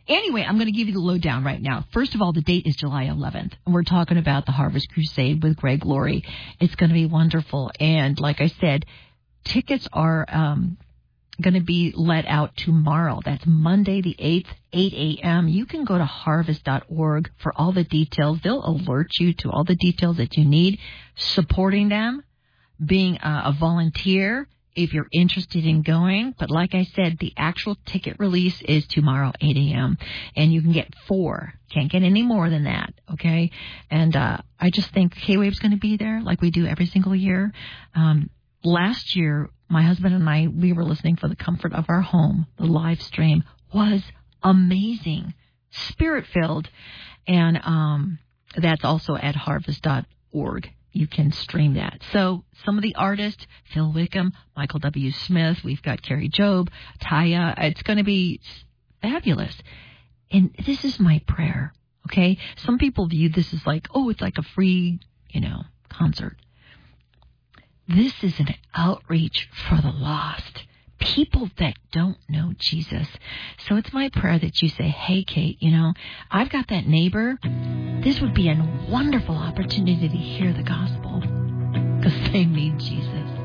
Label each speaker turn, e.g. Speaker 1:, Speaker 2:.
Speaker 1: Anyway, I'm going to give you the lowdown right now. First of all, the date is July 11th. And we're talking about the Harvest Crusade with Greg Laurie. It's going to be wonderful. And like I said, tickets are going to be let out tomorrow. That's Monday the 8th, 8 a.m. You can go to harvest.org for all the details. They'll alert you to all the details that you need, supporting them, being a volunteer if you're interested in going. But like I said, the actual ticket release is tomorrow, 8 a.m. And you can get 4. Can't get any more than that, okay? And I just think K-Wave's going to be there like we do every single year. Last year, my husband and I, we were listening for the comfort of our home. The live stream was amazing, spirit-filled. And that's also at harvest.org. You can stream that. So some of the artists, Phil Wickham, Michael W. Smith, we've got Carrie Job, Taya. It's going to be fabulous. And this is my prayer, okay? Some people view this as like, oh, it's like a free, concert. This is an outreach for the lost, people that don't know Jesus. So it's my prayer that you say, hey, Kate, I've got that neighbor. This would be a wonderful opportunity to hear the gospel because they need Jesus.